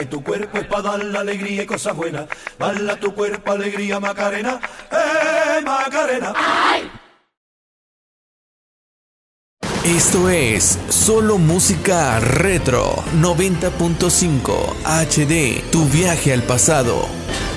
Tu cuerpo es para dar la alegría y cosas buenas. Bala tu cuerpo, alegría, Macarena. Macarena! ¡Ay! Esto es solo música retro 90.5 HD, tu viaje al pasado.